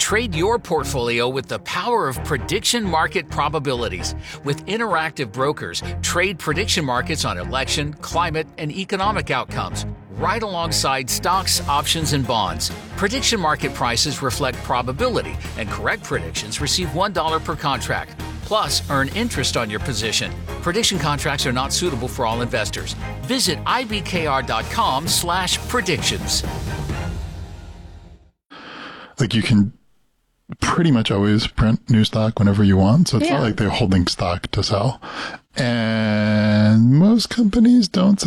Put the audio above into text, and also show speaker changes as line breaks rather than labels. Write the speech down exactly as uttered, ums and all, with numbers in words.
Trade your portfolio with the power of prediction market probabilities. With interactive brokers, trade prediction markets on election, climate, and economic outcomes, right alongside stocks, options, and bonds. Prediction market prices reflect probability, and correct predictions receive one dollar per contract. Plus, earn interest on your position. Prediction contracts are not suitable for all investors. Visit ibkr.com slash predictions.
Like, you can pretty much always print new stock whenever you want. So it's
Yeah.
not like they're holding stock to sell. And most companies don't